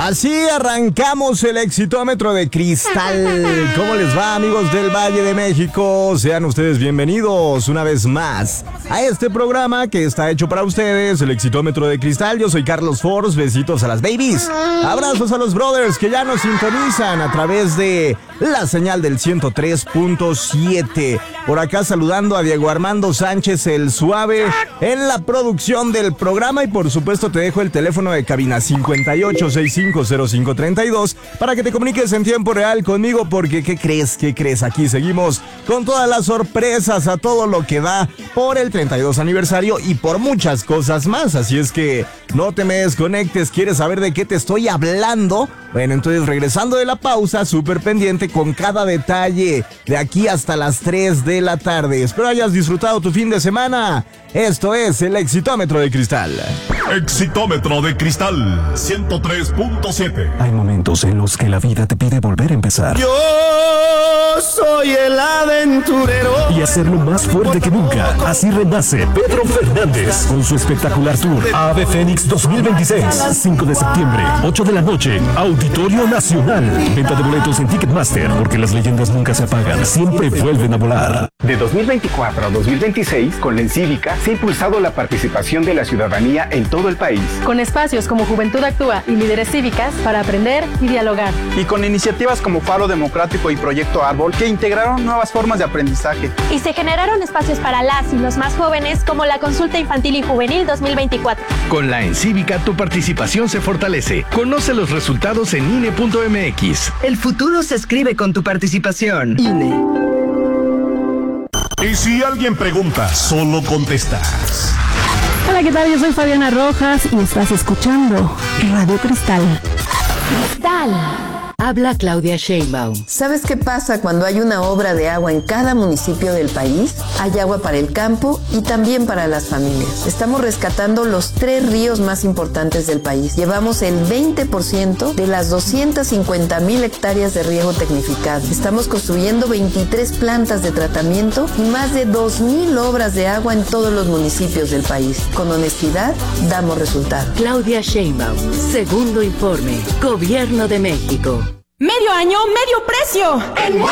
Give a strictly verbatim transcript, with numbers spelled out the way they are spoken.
Así arrancamos el Exitómetro de Cristal. ¿Cómo les va, amigos del Valle de México? Sean ustedes bienvenidos una vez más a este programa que está hecho para ustedes, el Exitómetro de Cristal. Yo soy Carlos Force, besitos a las babies, abrazos a los brothers que ya nos sintonizan a través de la señal del ciento tres punto siete. Por acá saludando a Diego Armando Sánchez, el suave, en la producción del programa. Y por supuesto te dejo el teléfono de cabina cincuenta y ocho sesenta y cinco cero cinco treinta y dos para que te comuniques en tiempo real conmigo, porque ¿qué crees? ¿Qué crees? Aquí seguimos con todas las sorpresas, a todo lo que da por el treinta y dos aniversario y por muchas cosas más. Así es que no te me desconectes. ¿Quieres saber de qué te estoy hablando? Bueno, entonces regresando de la pausa, súper pendiente con cada detalle de aquí hasta las tres de la tarde. Espero hayas disfrutado tu fin de semana. Esto es el Exitómetro de Cristal. Exitómetro de Cristal ciento tres punto siete. Hay momentos en los que la vida te pide volver a empezar. Yo soy el aventurero. Y hacerlo más fuerte que nunca. Así renace Pedro Fernández con su espectacular tour Ave Fénix dos mil veintiséis. cinco de septiembre, ocho de la noche, Auditorio Nacional. Venta de boletos en Ticketmaster, porque las leyendas nunca se apagan, siempre vuelven a volar. De dos mil veinticuatro a dos mil veintiséis, con la Encívica, se ha impulsado la participación de la ciudadanía en todo el país. Con espacios como Juventud Actúa y Líderes Cívicas para aprender y dialogar. Y con iniciativas como Faro Democrático y Proyecto Árbol, que integraron nuevas formas de aprendizaje. Y se generaron espacios para las y los más jóvenes, como la Consulta Infantil y Juvenil dos mil veinticuatro. Con la Encívica, tu participación se fortalece. Conoce los resultados en I N E punto M X. El futuro se escribe con tu participación. I N E. Y si alguien pregunta, solo contestas. Hola, ¿qué tal? Yo soy Fabiana Rojas y estás escuchando Radio Cristal. Cristal. Habla Claudia Sheinbaum. ¿Sabes qué pasa cuando hay una obra de agua en cada municipio del país? Hay agua para el campo y también para las familias. Estamos rescatando los tres ríos más importantes del país. Llevamos el veinte por ciento de las doscientas cincuenta mil hectáreas de riego tecnificado. Estamos construyendo veintitrés plantas de tratamiento y más de dos mil obras de agua en todos los municipios del país. Con honestidad, damos resultados. Claudia Sheinbaum, segundo informe, Gobierno de México. Medio año, medio precio. En